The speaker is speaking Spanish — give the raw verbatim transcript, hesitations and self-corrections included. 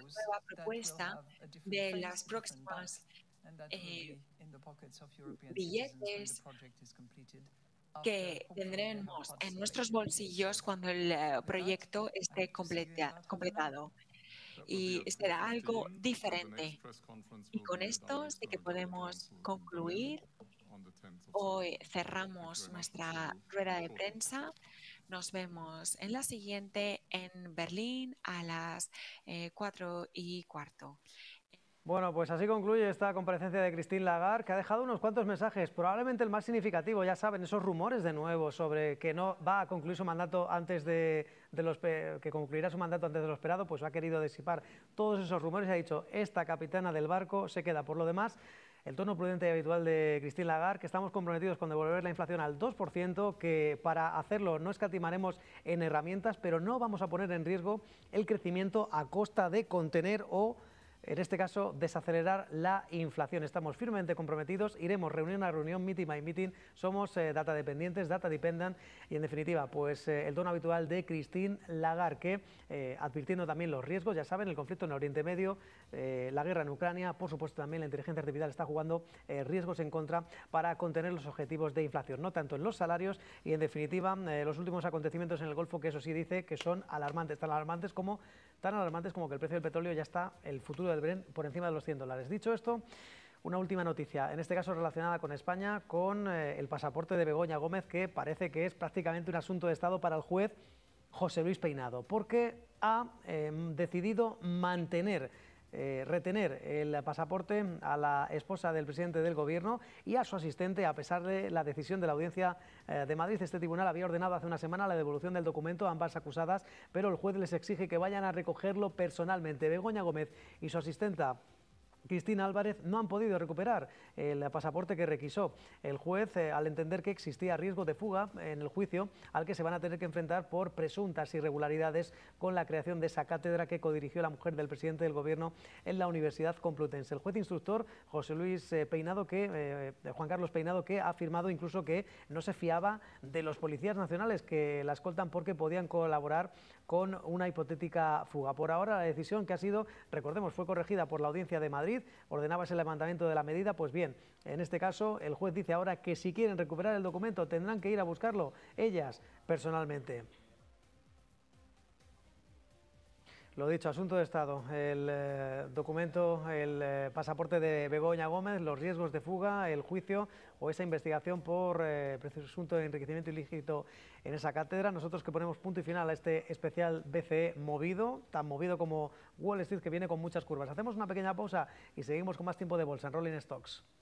nueva propuesta de las próximas eh, billetes que tendremos en nuestros bolsillos cuando el eh, proyecto esté completa- completado. Y será algo diferente. Y con esto sí que podemos concluir. Hoy cerramos nuestra rueda de prensa. Nos vemos en la siguiente en Berlín a las eh, cuatro y cuarto. Bueno, pues así concluye esta comparecencia de Christine Lagarde, que ha dejado unos cuantos mensajes, probablemente el más significativo, ya saben, esos rumores de nuevo sobre que no va a concluir su mandato antes de, de los que concluirá su mandato antes de lo esperado, pues ha querido disipar todos esos rumores y ha dicho, esta capitana del barco se queda. Por lo demás, el tono prudente y habitual de Christine Lagarde, que estamos comprometidos con devolver la inflación al dos por ciento, que para hacerlo no escatimaremos en herramientas, pero no vamos a poner en riesgo el crecimiento a costa de contener o, en este caso, desacelerar la inflación. Estamos firmemente comprometidos, iremos reunión a reunión, meeting by meeting, somos eh, data dependientes, data dependent y, en definitiva, pues eh, el tono habitual de Christine Lagarde, que eh, advirtiendo también los riesgos, ya saben, el conflicto en Oriente Medio, eh, la guerra en Ucrania, por supuesto también la inteligencia artificial está jugando eh, riesgos en contra para contener los objetivos de inflación, no tanto en los salarios y, en definitiva, eh, los últimos acontecimientos en el Golfo, que eso sí dice que son alarmantes, tan alarmantes como, tan alarmantes como que el precio del petróleo ya está, el futuro del Brent por encima de los cien dólares. Dicho esto, una última noticia, en este caso relacionada con España, con eh, el pasaporte de Begoña Gómez, que parece que es prácticamente un asunto de Estado para el juez José Luis Peinado, porque ha eh, decidido mantener Eh, retener el pasaporte a la esposa del presidente del gobierno y a su asistente, a pesar de la decisión de la Audiencia eh, de Madrid. Este tribunal había ordenado hace una semana la devolución del documento a ambas acusadas, pero el juez les exige que vayan a recogerlo personalmente. Begoña Gómez y su asistenta Cristina Álvarez no han podido recuperar el pasaporte que requisó el juez eh, al entender que existía riesgo de fuga en el juicio al que se van a tener que enfrentar por presuntas irregularidades con la creación de esa cátedra que codirigió la mujer del presidente del gobierno en la Universidad Complutense. El juez instructor José Luis eh, Peinado, que, eh, Juan Carlos Peinado, que ha afirmado incluso que no se fiaba de los policías nacionales que la escoltan porque podían colaborar con una hipotética fuga. Por ahora la decisión, que ha sido, recordemos, fue corregida por la Audiencia de Madrid, ordenaba ese levantamiento de la medida. Pues bien, en este caso el juez dice ahora que si quieren recuperar el documento tendrán que ir a buscarlo ellas personalmente. Lo dicho, asunto de Estado, el eh, documento, el eh, pasaporte de Begoña Gómez, los riesgos de fuga, el juicio o esa investigación por eh, presunto de enriquecimiento ilícito en esa cátedra. Nosotros que ponemos punto y final a este especial B C E movido, tan movido como Wall Street, que viene con muchas curvas. Hacemos una pequeña pausa y seguimos con más tiempo de bolsa en Rolling Stocks.